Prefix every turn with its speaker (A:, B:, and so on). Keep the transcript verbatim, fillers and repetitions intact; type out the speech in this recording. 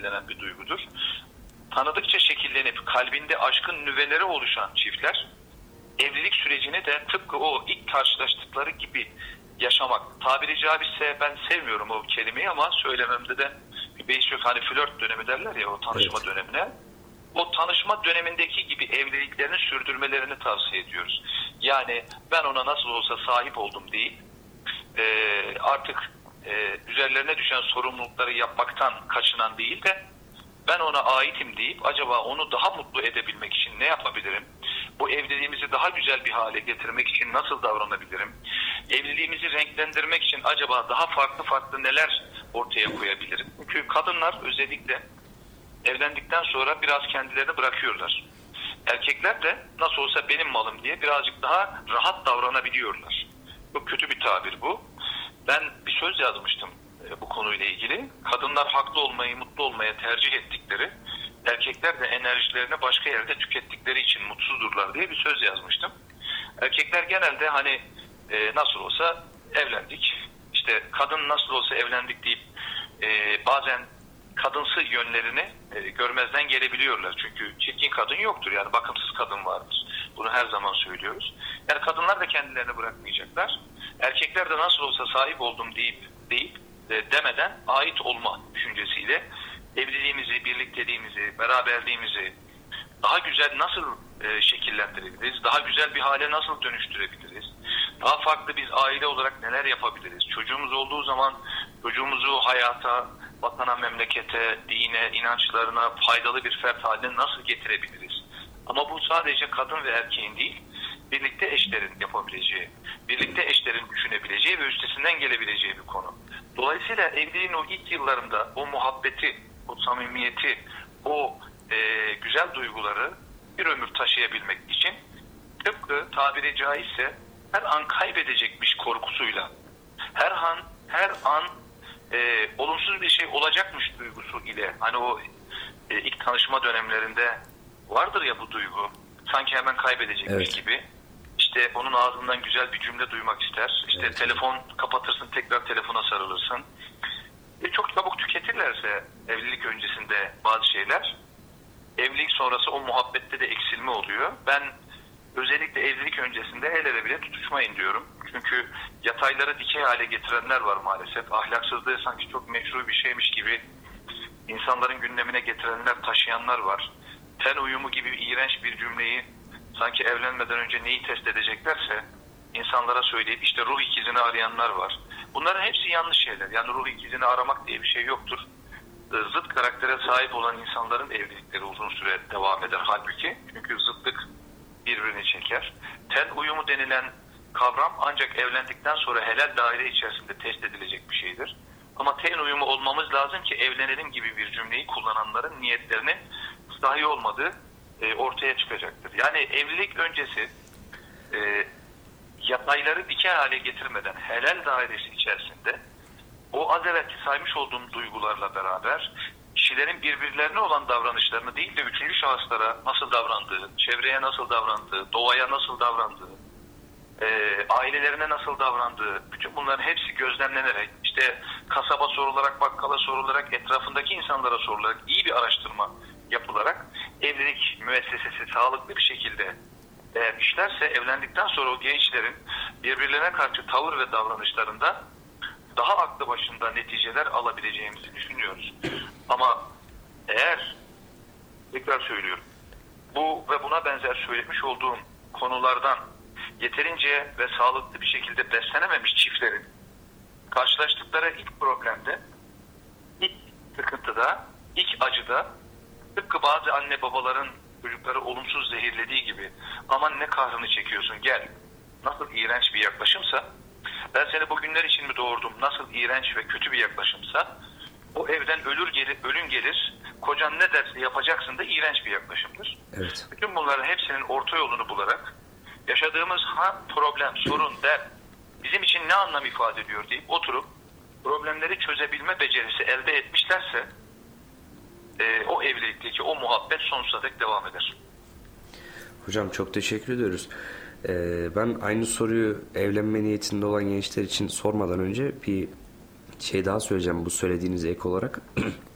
A: şekillenen bir duygudur. Tanıdıkça şekillenip kalbinde aşkın nüveleri oluşan çiftler evlilik sürecini de tıpkı o ilk karşılaştıkları gibi yaşamak. Tabiri caizse ben sevmiyorum o kelimeyi ama söylememde de bir beis yok. Hani flört dönemi derler ya, o tanışma evet. dönemine. O tanışma dönemindeki gibi evliliklerini sürdürmelerini tavsiye ediyoruz. Yani ben ona nasıl olsa sahip oldum değil, e, artık e, üzerlerine düşen sorumlulukları yapmaktan kaçınan değil de ben ona aitim deyip acaba onu daha mutlu edebilmek için ne yapabilirim? Bu evliliğimizi daha güzel bir hale getirmek için nasıl davranabilirim? Evliliğimizi renklendirmek için acaba daha farklı farklı neler ortaya koyabilirim? Çünkü kadınlar özellikle evlendikten sonra biraz kendilerini bırakıyorlar. Erkekler de nasıl olsa benim malım diye birazcık daha rahat davranabiliyorlar. Çok kötü bir tabir bu. Ben bir söz yazmıştım bu konuyla ilgili. Kadınlar haklı olmayı, mutlu olmaya tercih ettikleri, erkekler de enerjilerini başka yerde tükettikleri için mutsuzdurlar diye bir söz yazmıştım. Erkekler genelde hani e, nasıl olsa evlendik, işte kadın nasıl olsa evlendik deyip e, bazen kadınsı yönlerini e, görmezden gelebiliyorlar. Çünkü çirkin kadın yoktur, yani bakımsız kadın vardır. Bunu her zaman söylüyoruz. Yani kadınlar da kendilerini bırakmayacaklar. Erkekler de nasıl olsa sahip oldum deyip deyip e, demeden ait olma düşüncesiyle evliliğimizi, birlikteliğimizi, beraberliğimizi daha güzel nasıl e, şekillendirebiliriz? Daha güzel bir hale nasıl dönüştürebiliriz? Daha farklı biz aile olarak neler yapabiliriz? Çocuğumuz olduğu zaman çocuğumuzu hayata, vatana, memlekete, dine, inançlarına faydalı bir fert haline nasıl getirebiliriz? Ama bu sadece kadın ve erkeğin değil, birlikte eşlerin yapabileceği, birlikte eşlerin düşünebileceği ve üstesinden gelebileceği bir konu. Dolayısıyla evliliğin o ilk yıllarında o muhabbeti, o samimiyeti, o e, güzel duyguları bir ömür taşıyabilmek için tıpkı tabiri caizse her an kaybedecekmiş korkusuyla, her an her an e, olumsuz bir şey olacakmış duygusu ile, hani o e, ilk tanışma dönemlerinde vardır ya bu duygu, sanki hemen kaybedecekmiş evet. gibi. İşte onun ağzından güzel bir cümle duymak ister. İşte evet. telefon kapatırsın, tekrar telefona sarılırsın. E çok çabuk tüketirlerse evlilik öncesinde bazı şeyler, evlilik sonrası o muhabbette de eksilme oluyor. Ben özellikle evlilik öncesinde el ele bile tutuşmayın diyorum. Çünkü yatayları dikey hale getirenler var maalesef. Ahlaksızlığı sanki çok meşru bir şeymiş gibi insanların gündemine getirenler, taşıyanlar var. Ten uyumu gibi iğrenç bir cümleyi sanki evlenmeden önce neyi test edeceklerse insanlara söyleyip işte ruh ikizini arayanlar var. Bunların hepsi yanlış şeyler. Yani ruh ikizini aramak diye bir şey yoktur. Zıt karaktere sahip olan insanların evlilikleri uzun süre devam eder halbuki. Çünkü zıtlık birbirini çeker. Ten uyumu denilen kavram ancak evlendikten sonra helal daire içerisinde test edilecek bir şeydir. Ama ten uyumu olmamız lazım ki evlenelim gibi bir cümleyi kullananların niyetlerinin sahi olmadığı e, ortaya çıkacaktır. Yani evlilik öncesi e, yatayları dikey hale getirmeden helal dairesi içerisinde o az evvelki saymış olduğum duygularla beraber kişilerin birbirlerine olan davranışlarını değil de üçüncü şahıslara nasıl davrandığı, çevreye nasıl davrandığı, doğaya nasıl davrandığı, e, ailelerine nasıl davrandığı, bütün bunların hepsi gözlemlenerek, işte kasaba sorularak, bakkala sorularak, etrafındaki insanlara sorularak, iyi bir araştırma yapılarak evlilik müessesesi sağlıklı bir şekilde eğer işlerse evlendikten sonra o gençlerin birbirlerine karşı tavır ve davranışlarında daha aklı başında neticeler alabileceğimizi düşünüyoruz. Ama eğer, tekrar söylüyorum, bu ve buna benzer söylemiş olduğum konulardan yeterince ve sağlıklı bir şekilde beslenememiş çiftlerin karşılaştıkları ilk problemde, ilk sıkıntıda, ilk acıda, tıpkı bazı anne babaların çocukları olumsuz zehirlediği gibi aman ne kahrını çekiyorsun gel, nasıl iğrenç bir yaklaşımsa, ben seni bugünler için mi doğurdum, nasıl iğrenç ve kötü bir yaklaşımsa, o evden ölür gelir, ölüm gelir, kocan ne derse yapacaksın da iğrenç bir yaklaşımdır.
B: Evet.
A: Bütün bunların hepsinin orta yolunu bularak yaşadığımız ha problem, sorun, dert bizim için ne anlam ifade ediyor deyip oturup problemleri çözebilme becerisi elde etmişlerse e, o evlilikteki o muhabbet sonsuza dek devam eder.
B: Hocam çok teşekkür ediyoruz. Ee, ben aynı soruyu evlenme niyetinde olan gençler için sormadan önce bir şey daha söyleyeceğim bu söylediğinize ek olarak.